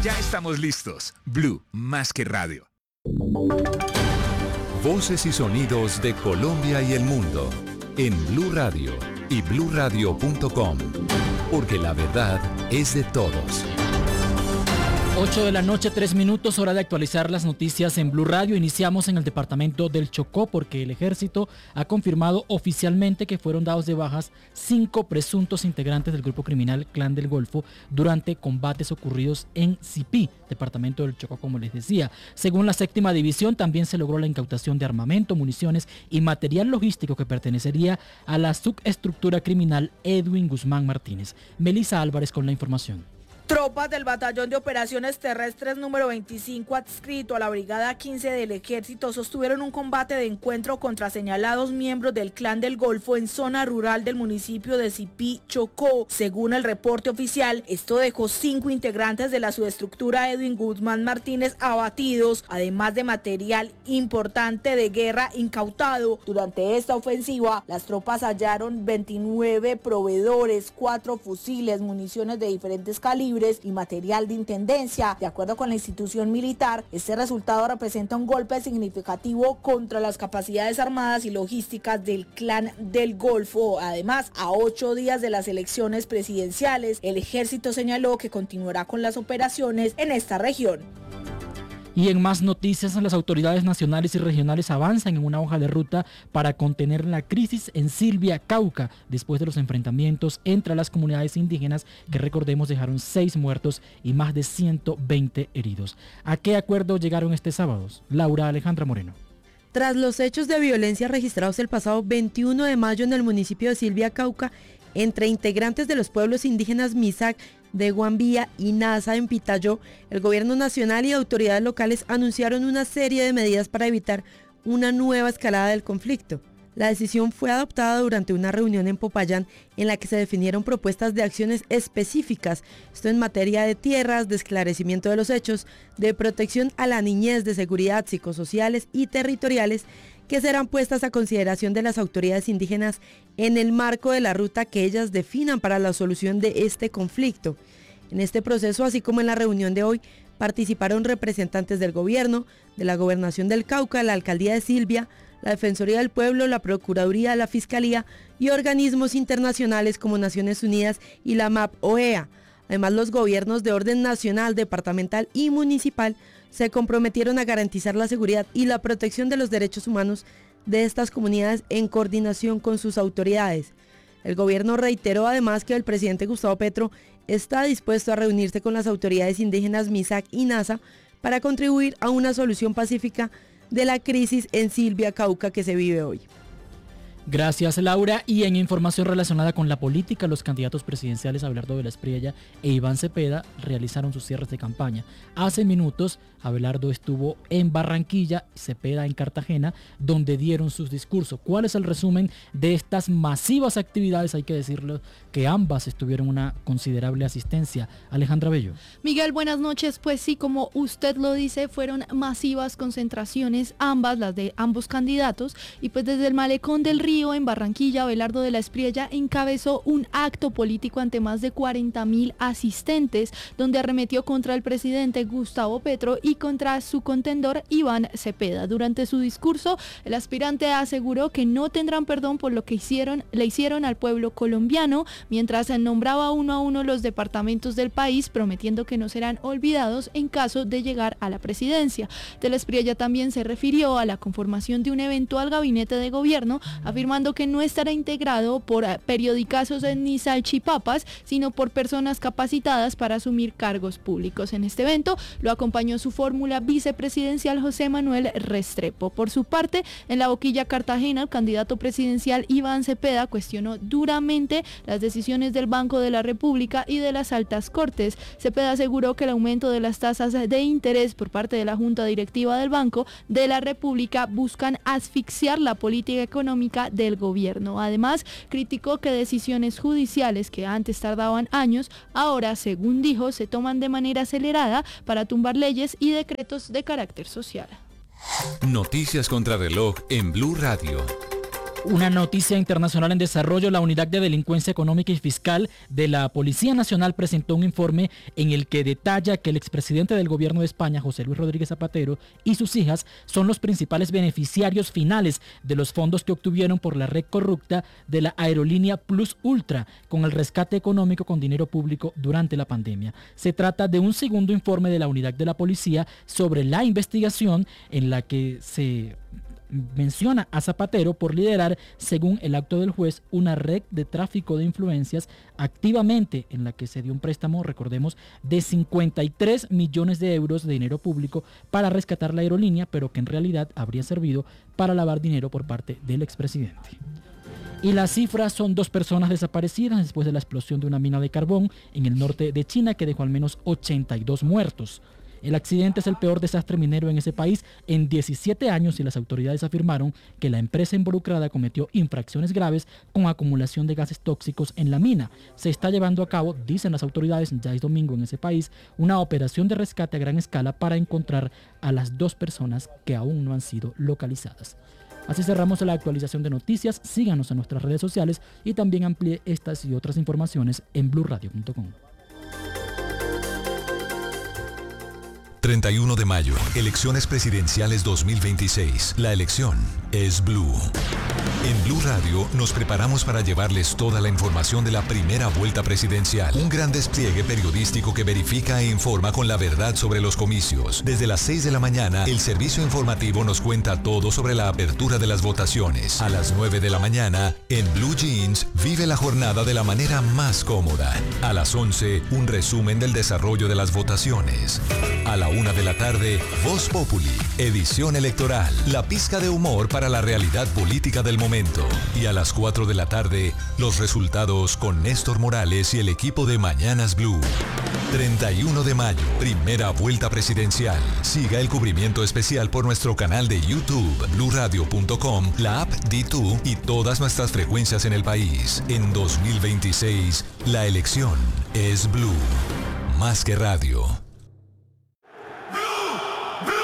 Ya estamos listos. Blue, más que radio. Voces y sonidos de Colombia y el mundo en Blue Radio y bluradio.com, porque la verdad es de todos. 8 de la noche, 3 minutos, hora de actualizar las noticias en Blue Radio. Iniciamos en el departamento del Chocó porque el ejército ha confirmado oficialmente que fueron dados de bajas 5 presuntos integrantes del grupo criminal Clan del Golfo durante combates ocurridos en Sipí, departamento del Chocó, como les decía. Según la 7ª división, también se logró la incautación de armamento, municiones y material logístico que pertenecería a la subestructura criminal Edwin Guzmán Martínez. Melissa Álvarez con la información. Tropas del Batallón de Operaciones Terrestres número 25, adscrito a la Brigada 15 del Ejército, sostuvieron un combate de encuentro contra señalados miembros del Clan del Golfo en zona rural del municipio de Sipí, Chocó. Según el reporte oficial, esto dejó 5 integrantes de la subestructura Edwin Guzmán Martínez abatidos, además de material importante de guerra incautado. Durante esta ofensiva, las tropas hallaron 29 proveedores, 4 fusiles, municiones de diferentes calibres y material de intendencia. De acuerdo con la institución militar, este resultado representa un golpe significativo contra las capacidades armadas y logísticas del Clan del Golfo. Además, a 8 días de las elecciones presidenciales, el ejército señaló que continuará con las operaciones en esta región. Y en más noticias, las autoridades nacionales y regionales avanzan en una hoja de ruta para contener la crisis en Silvia, Cauca, después de los enfrentamientos entre las comunidades indígenas que, recordemos, dejaron 6 muertos y más de 120 heridos. ¿A qué acuerdo llegaron este sábado? Laura Alejandra Moreno. Tras los hechos de violencia registrados el pasado 21 de mayo en el municipio de Silvia, Cauca, entre integrantes de los pueblos indígenas Misak, de Guambía y Nasa en Pitayó, el gobierno nacional y autoridades locales anunciaron una serie de medidas para evitar una nueva escalada del conflicto. La decisión fue adoptada durante una reunión en Popayán en la que se definieron propuestas de acciones específicas, esto en materia de tierras, de esclarecimiento de los hechos, de protección a la niñez, de seguridad, psicosociales y territoriales, que serán puestas a consideración de las autoridades indígenas en el marco de la ruta que ellas definan para la solución de este conflicto. En este proceso, así como en la reunión de hoy, participaron representantes del gobierno, de la Gobernación del Cauca, la Alcaldía de Silvia, la Defensoría del Pueblo, la Procuraduría, la Fiscalía y organismos internacionales como Naciones Unidas y la MAP-OEA. Además, los gobiernos de orden nacional, departamental y municipal se comprometieron a garantizar la seguridad y la protección de los derechos humanos de estas comunidades en coordinación con sus autoridades. El gobierno reiteró además que el presidente Gustavo Petro está dispuesto a reunirse con las autoridades indígenas Misak y Nasa para contribuir a una solución pacífica de la crisis en Silvia, Cauca, que se vive hoy. Gracias, Laura. Y en información relacionada con la política, los candidatos presidenciales Abelardo de la Espriella e Iván Cepeda realizaron sus cierres de campaña. Hace minutos, Abelardo estuvo en Barranquilla, Cepeda en Cartagena, donde dieron sus discursos. ¿Cuál es el resumen de estas masivas actividades? Hay que decirlo que ambas tuvieron una considerable asistencia. Alejandra Bello. Miguel, buenas noches. Pues sí, como usted lo dice, fueron masivas concentraciones, ambas, las de ambos candidatos, y pues desde el Malecón del Río en Barranquilla, Abelardo de la Espriella encabezó un acto político ante más de 40.000 asistentes, donde arremetió contra el presidente Gustavo Petro y contra su contendor Iván Cepeda. Durante su discurso, el aspirante aseguró que no tendrán perdón por lo que le hicieron al pueblo colombiano, mientras nombraba uno a uno los departamentos del país, prometiendo que no serán olvidados en caso de llegar a la presidencia. De la Espriella también se refirió a la conformación de un eventual gabinete de gobierno, afirmando que no estará integrado por periodicazos ni salchipapas, sino por personas capacitadas para asumir cargos públicos. En este evento lo acompañó su fórmula vicepresidencial José Manuel Restrepo. Por su parte, en La Boquilla, Cartagena, el candidato presidencial Iván Cepeda cuestionó duramente las decisiones del Banco de la República y de las altas cortes. Cepeda aseguró que el aumento de las tasas de interés por parte de la Junta Directiva del Banco de la República buscan asfixiar la política económica del gobierno. Además, criticó que decisiones judiciales que antes tardaban años, ahora, según dijo, se toman de manera acelerada para tumbar leyes y decretos de carácter social. Noticias contra reloj en Blue Radio. Una noticia internacional en desarrollo: la Unidad de Delincuencia Económica y Fiscal de la Policía Nacional presentó un informe en el que detalla que el expresidente del gobierno de España, José Luis Rodríguez Zapatero, y sus hijas son los principales beneficiarios finales de los fondos que obtuvieron por la red corrupta de la aerolínea Plus Ultra con el rescate económico con dinero público durante la pandemia. Se trata de un segundo informe de la Unidad de la Policía sobre la investigación en la que se menciona a Zapatero por liderar, según el acto del juez, una red de tráfico de influencias activamente en la que se dio un préstamo, recordemos, de 53 millones de euros de dinero público para rescatar la aerolínea, pero que en realidad habría servido para lavar dinero por parte del expresidente. Y las cifras son 2 personas desaparecidas después de la explosión de una mina de carbón en el norte de China que dejó al menos 82 muertos. El accidente es el peor desastre minero en ese país en 17 años y las autoridades afirmaron que la empresa involucrada cometió infracciones graves con acumulación de gases tóxicos en la mina. Se está llevando a cabo, dicen las autoridades, ya es domingo en ese país, una operación de rescate a gran escala para encontrar a las 2 personas que aún no han sido localizadas. Así cerramos la actualización de noticias. Síganos en nuestras redes sociales y también amplíe estas y otras informaciones en bluradio.com. 31 de mayo, elecciones presidenciales 2026. La elección es Blue. En Blue Radio nos preparamos para llevarles toda la información de la primera vuelta presidencial. Un gran despliegue periodístico que verifica e informa con la verdad sobre los comicios. Desde las 6 de la mañana, el servicio informativo nos cuenta todo sobre la apertura de las votaciones. A las 9 de la mañana, en Blue Jeans, vive la jornada de la manera más cómoda. A las 11, un resumen del desarrollo de las votaciones. A la 1 de la tarde, Voz Populi, edición electoral, la pizca de humor para la realidad política del momento. Y a las 4 de la tarde, los resultados con Néstor Morales y el equipo de Mañanas Blue. 31 de mayo, primera vuelta presidencial. Siga el cubrimiento especial por nuestro canal de YouTube, bluradio.com, la app D2 y todas nuestras frecuencias en el país. En 2026, la elección es Blue. Más que radio.